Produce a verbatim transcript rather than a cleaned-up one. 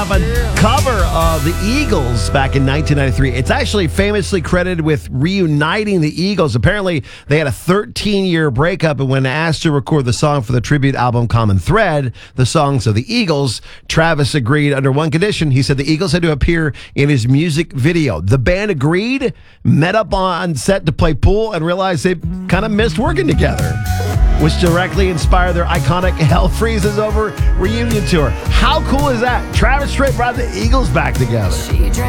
off a cover of the Eagles back in nineteen ninety-three. It's actually famously credited with reuniting the Eagles. Apparently, they had a thirteen-year breakup, and when asked to record the song for the tribute album Common Thread, the songs of the Eagles, Travis agreed under one condition. He said the Eagles had to appear in his music video. The band agreed, met up on set to play pool, and realized they kind of missed working together, which directly inspired their iconic Hell Freezes Over reunion tour. How cool is that? Travis Tritt brought the Eagles back together.